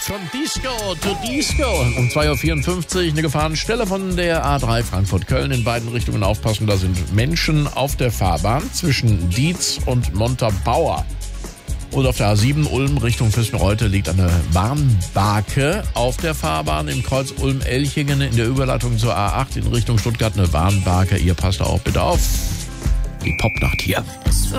Von Disco to Disco. Um 2.54 Uhr eine Gefahrenstelle von der A3 Frankfurt-Köln. In beiden Richtungen aufpassen, da sind Menschen auf der Fahrbahn zwischen Dietz und Montabaur. Und auf der A7 Ulm Richtung Füssen-Reute liegt eine Warnbarke auf der Fahrbahn. Im Kreuz Ulm-Elchingen in der Überleitung zur A8 in Richtung Stuttgart eine Warnbarke. Ihr passt auch bitte auf. Die Popnacht hier.